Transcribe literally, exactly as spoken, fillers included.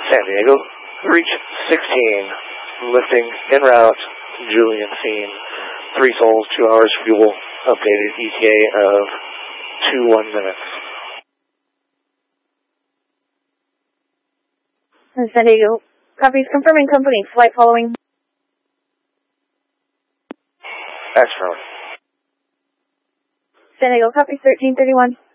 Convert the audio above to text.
San Diego, reach sixteen, lifting en route, Julian Scene, three souls, two hours fuel, updated E T A of two one minutes. San Diego, copies confirming company, flight following. Affirmative. San Diego, copies thirteen thirty-one.